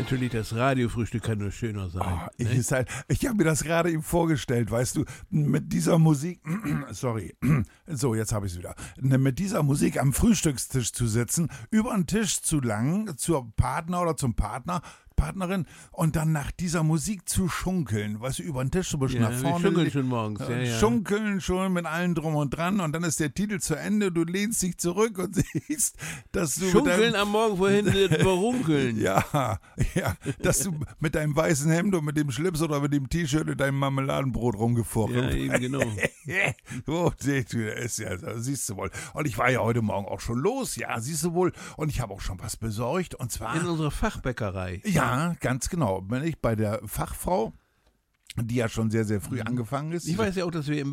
Natürlich, das Radiofrühstück kann nur schöner sein. Ich habe mir das gerade eben vorgestellt, weißt du, mit dieser Musik, sorry, so, jetzt habe ich es wieder, mit dieser Musik am Frühstückstisch zu sitzen, über den Tisch zu langen, zur Partner oder zum Partnerin und dann nach dieser Musik zu schunkeln, weißt du, über den Tisch so ein bisschen nach vorne. Schunkeln schon morgens. Schunkeln schon mit allem drum und dran und dann ist der Titel zu Ende, du lehnst dich zurück und siehst, dass du Schunkeln am Morgen vorhin überrunkeln. Ja, dass du mit deinem weißen Hemd und mit dem Schlips oder mit dem T-Shirt und deinem Marmeladenbrot rumgefochten. Ja, eben genau. Oh, ist ja, siehst du wohl. Und ich war ja heute Morgen auch schon los, ja, siehst du wohl. Und ich habe auch schon was besorgt und zwar in unserer Fachbäckerei. Ja, ganz genau. Bin ich bei der Fachfrau, die ja schon sehr, sehr früh angefangen ist. Ich weiß ja auch, dass wir im